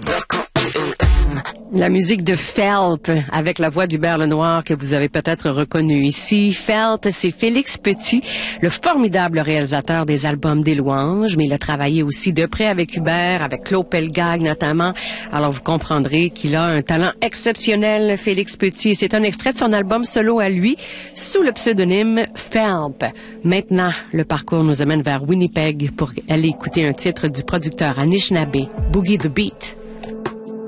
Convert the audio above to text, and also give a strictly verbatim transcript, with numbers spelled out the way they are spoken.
La musique de Phelps, avec la voix d'Hubert Lenoir que vous avez peut-être reconnu ici. Phelps, c'est Félix Petit, le formidable réalisateur des albums des louanges, mais il a travaillé aussi de près avec Hubert, avec Claude Pelgag notamment. Alors vous comprendrez qu'il a un talent exceptionnel, Félix Petit, et c'est un extrait de son album solo à lui, sous le pseudonyme Phelps. Maintenant, le parcours nous amène vers Winnipeg pour aller écouter un titre du producteur Anishinaabe, Boogie the Beat.